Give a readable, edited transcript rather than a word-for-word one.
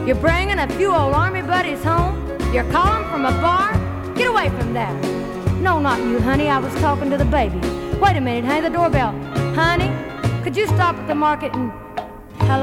You're bringing a few old army buddies home? You're calling from a bar? Get away from there. No, not you, honey. I was talking to the baby. Wait a minute, honey, the doorbell. Honey, could you stop at the market and